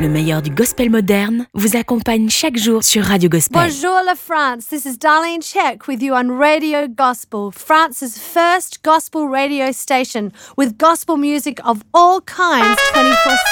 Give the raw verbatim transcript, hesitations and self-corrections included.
Le meilleur du gospel moderne vous accompagne chaque jour sur Radio Gospel. Bonjour la France, this is Darlene Check with you on Radio Gospel, France's first gospel radio station with gospel music of all kinds twenty-four